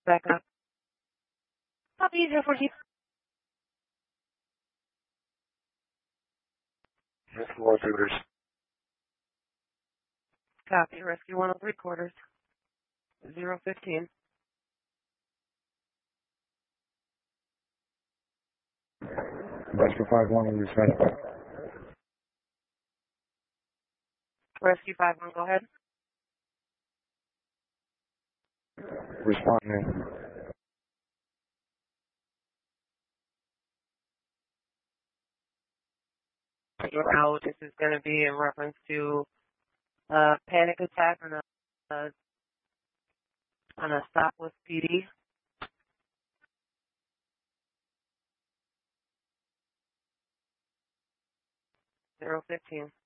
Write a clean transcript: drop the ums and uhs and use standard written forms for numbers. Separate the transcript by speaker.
Speaker 1: Back up. Copy, 014.
Speaker 2: Four Cougars.
Speaker 1: Copy, rescue 103 quarters. 015.
Speaker 2: Rescue 5-1 on your side.
Speaker 1: Rescue 5-1, go ahead.
Speaker 2: Responding.
Speaker 1: Now, this is going to be in reference to panic attack on a stop with PD. 015.